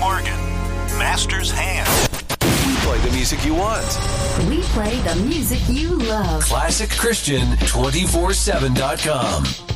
Morgan. Master's Hand. We play the music you want. We play the music you love. ClassicChristian247.com.